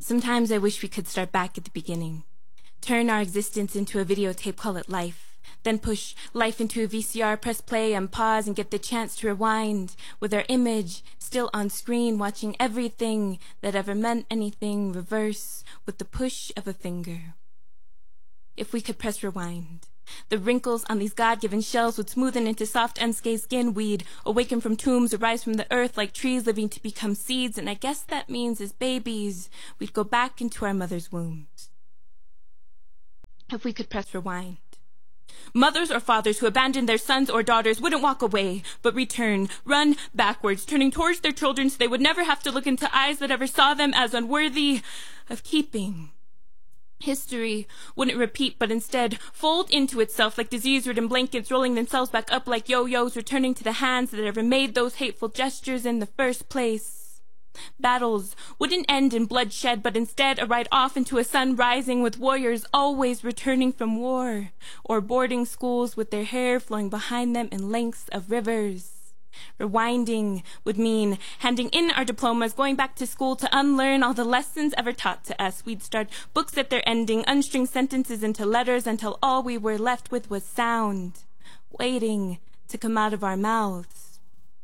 Sometimes I wish we could start back at the beginning. Turn our existence into a videotape, call it life. Then push life into a VCR, press play and pause and get the chance to rewind with our image still on screen, watching everything that ever meant anything reverse with the push of a finger. If we could press rewind, the wrinkles on these God-given shells would smoothen into soft, unscathed skin. We'd awaken from tombs, arise from the earth like trees living to become seeds. And I guess that means as babies, we'd go back into our mother's wombs. If we could press rewind, mothers or fathers who abandoned their sons or daughters wouldn't walk away, but return, run backwards, turning towards their children so they would never have to look into eyes that ever saw them as unworthy of keeping. History wouldn't repeat, but instead fold into itself like disease-ridden blankets, rolling themselves back up like yo-yos, returning to the hands that ever made those hateful gestures in the first place. Battles wouldn't end in bloodshed, but instead a ride off into a sun rising with warriors always returning from war, or boarding schools with their hair flowing behind them in lengths of rivers. Rewinding would mean handing in our diplomas, going back to school to unlearn all the lessons ever taught to us. We'd start books at their ending, unstring sentences into letters until all we were left with was sound, waiting to come out of our mouths.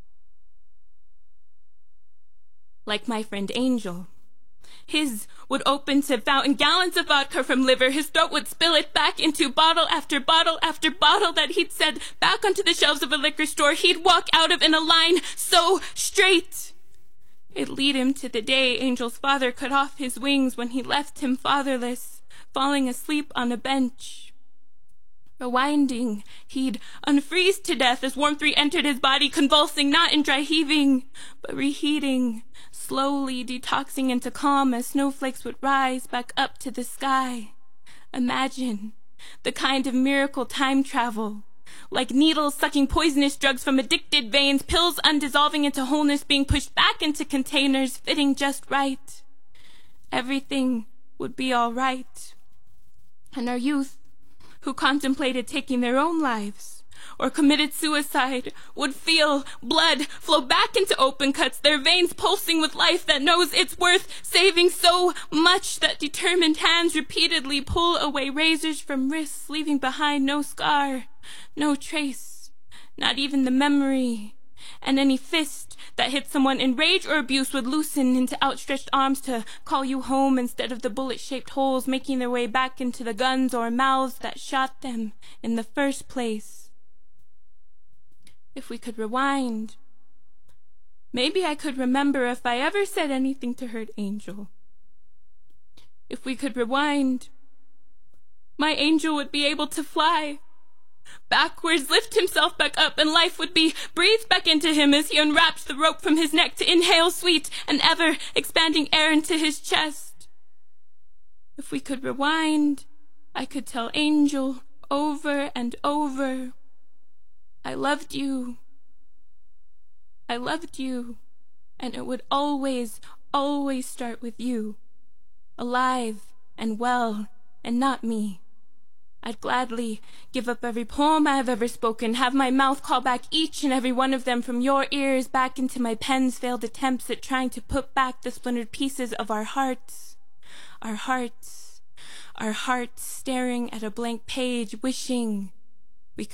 Like my friend Angel. His would open to fountain gallons of vodka from liver. His throat would spill it back into bottle after bottle after bottle that he'd set back onto the shelves of a liquor store. He'd walk out of in a line so straight. It'd lead him to the day Angel's father cut off his wings when he left him fatherless, falling asleep on a bench. Rewinding, he'd unfreeze to death as warmth re-entered his body, convulsing, not in dry heaving, but reheating, slowly detoxing into calm as snowflakes would rise back up to the sky. Imagine the kind of miracle time travel, like needles sucking poisonous drugs from addicted veins, pills undissolving into wholeness being pushed back into containers, fitting just right. Everything would be all right. And our youth, who contemplated taking their own lives or committed suicide, would feel blood flow back into open cuts, their veins pulsing with life that knows it's worth saving so much that determined hands repeatedly pull away razors from wrists, leaving behind no scar, no trace, not even the memory. And any fist that hit someone in rage or abuse would loosen into outstretched arms to call you home instead of the bullet-shaped holes making their way back into the guns or mouths that shot them in the first place. If we could rewind, maybe I could remember if I ever said anything to hurt Angel. If we could rewind, my Angel would be able to fly backwards, lift himself back up, and life would be breathed back into him as he unwraps the rope from his neck to inhale sweet and ever-expanding air into his chest. If we could rewind, I could tell Angel over and over, I loved you. I loved you, and it would always, always start with you, alive and well, and not me. I'd gladly give up every poem I've ever spoken, have my mouth call back each and every one of them from your ears back into my pen's failed attempts at trying to put back the splintered pieces of our hearts, our hearts staring at a blank page, wishing